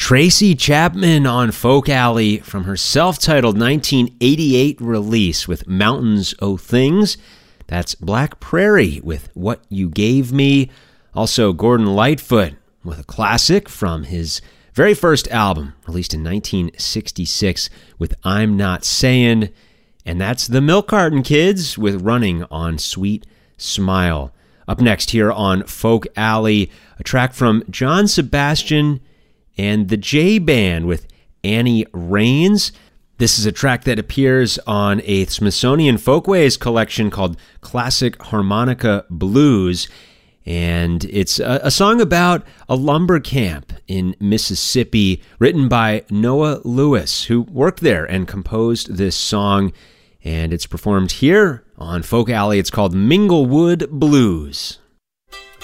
Tracy Chapman on Folk Alley from her self-titled 1988 release with Mountains O' Things. That's Black Prairie with What You Gave Me. Also Gordon Lightfoot with a classic from his very first album, released in 1966 with I'm Not Sayin'. And that's the Milk Carton Kids with Running on Sweet Smile. Up next here on Folk Alley, a track from John Sebastian and the J Band with Annie Raines. This is a track that appears on a Smithsonian Folkways collection called Classic Harmonica Blues. And it's a song about a lumber camp in Mississippi, written by Noah Lewis, who worked there and composed this song. And it's performed here on Folk Alley. It's called Minglewood Blues.